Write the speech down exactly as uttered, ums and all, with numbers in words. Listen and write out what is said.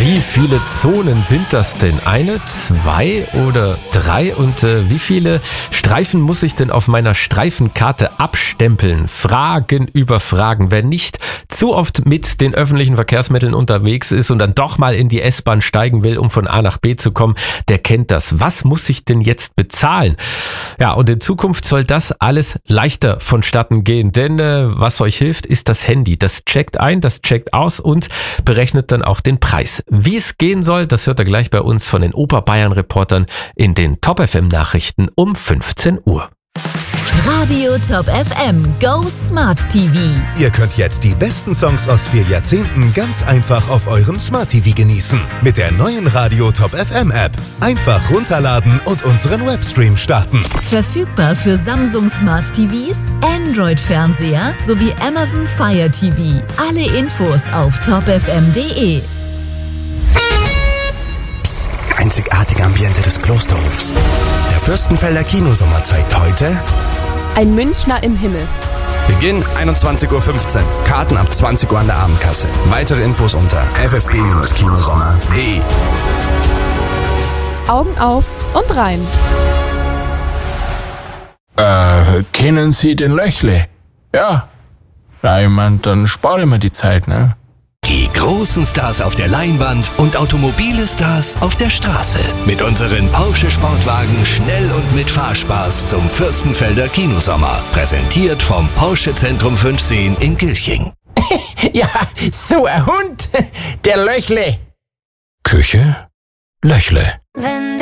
Wie viele Zonen sind das denn? Eine, zwei oder drei? Und äh, wie viele Streifen muss ich denn auf meiner Streifenkarte abstempeln? Fragen über Fragen. Wer nicht zu oft mit den öffentlichen Verkehrsmitteln unterwegs ist und dann doch mal in die S-Bahn steigen will, um von A nach B zu kommen, der kennt das. Was muss ich denn jetzt bezahlen? Ja, und in Zukunft soll das alles leichter vonstatten gehen, denn äh, was euch hilft, ist das Handy. Das checkt ein, das checkt aus und berechnet dann auch den Preis. Wie es gehen soll, das hört ihr gleich bei uns von den Oberbayern-Reportern in den Top F M-Nachrichten um fünfzehn Uhr. Radio Top F M Go Smart T V. Ihr könnt jetzt die besten Songs aus vier Jahrzehnten ganz einfach auf eurem Smart T V genießen. Mit der neuen Radio Top F M App. Einfach runterladen und unseren Webstream starten. Verfügbar für Samsung Smart T Vs, Android-Fernseher sowie Amazon Fire T V. Alle Infos auf top f m punkt d e. Psst, einzigartige Ambiente des Klosterhofs. Der Fürstenfelder Kinosommer zeigt heute Ein Münchner im Himmel. Beginn einundzwanzig Uhr fünfzehn. Karten ab zwanzig Uhr an der Abendkasse. Weitere Infos unter f f b kinosommer punkt d e. Augen auf und rein. Äh, kennen Sie den Löchle? Ja. Na, ich mein, dann spare ich mir die Zeit, ne? Die großen Stars auf der Leinwand und automobile Stars auf der Straße. Mit unseren Porsche Sportwagen schnell und mit Fahrspaß zum Fürstenfelder Kinosommer. Präsentiert vom Porsche Zentrum fünfzehn in Gilching. Ja, so ein Hund. Der Löchle. Küche? Löchle. Wenn